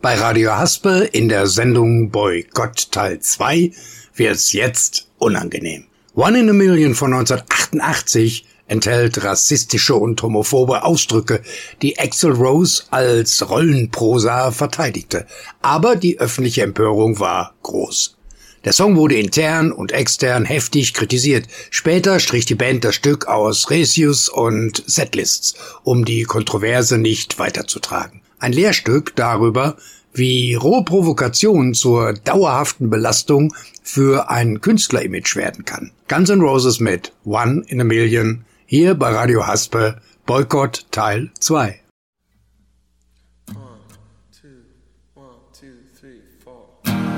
Bei Radio Haspel in der Sendung Boykott Teil 2 wird's jetzt unangenehm. One in a Million von 1988 enthält rassistische und homophobe Ausdrücke, die Axl Rose als Rollenprosa verteidigte. Aber die öffentliche Empörung war groß. Der Song wurde intern und extern heftig kritisiert. Später strich die Band das Stück aus Resius und Setlists, um die Kontroverse nicht weiterzutragen. Ein Lehrstück darüber, wie rohe Provokation zur dauerhaften Belastung für ein Künstlerimage werden kann. Guns N' Roses mit One in a Million, hier bei Radio Haspel, Boykott Teil 2.